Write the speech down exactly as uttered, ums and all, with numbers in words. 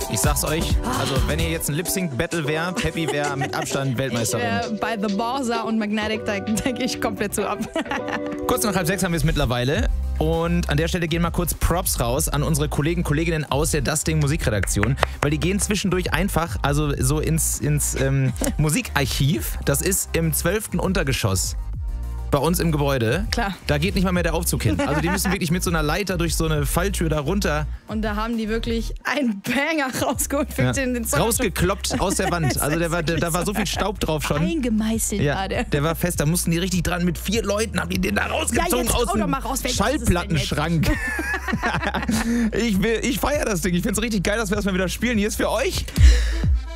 Ich sag's euch, also wenn ihr jetzt ein Lip-Sync-Battle wäre, Peppy wäre mit Abstand Weltmeisterin. Ich, äh, bei The Borsa und Magnetic, da denke ich komplett zu ab. Kurz nach halb sechs haben wir es mittlerweile. Und an der Stelle gehen mal kurz Props raus an unsere Kollegen, Kolleginnen aus der Das Ding Musikredaktion, weil die gehen zwischendurch einfach, also so ins, ins ähm, Musikarchiv. Das ist im zwölften Untergeschoss. Bei uns im Gebäude. Klar. Da geht nicht mal mehr der Aufzug hin. Also die müssen wirklich mit so einer Leiter durch so eine Falltür da runter. Und da haben die wirklich einen Banger rausgeholt für Ja. den, den Song. Rausgekloppt aus der Wand. Also der war, der, da war so viel Staub drauf schon. Eingemeißelt Ja, war der. der war fest, da mussten die richtig dran. Mit vier Leuten haben die den da rausgezogen Ja, jetzt aus hau dem doch mal raus, welches ist es denn Schallplattenschrank. ich will, ich feiere das Ding. Ich finde es richtig geil, dass wir das mal wieder spielen. Hier ist für euch